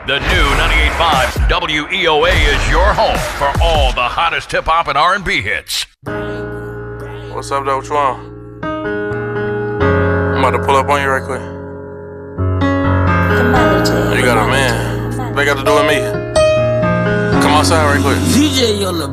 The new 98.5 WEOA is your home for all the hottest hip-hop and R&B hits. What's up, though? What you want? I'm about to pull up on you right quick. You got a man. What they got to do with me? Come outside right quick. DJ on the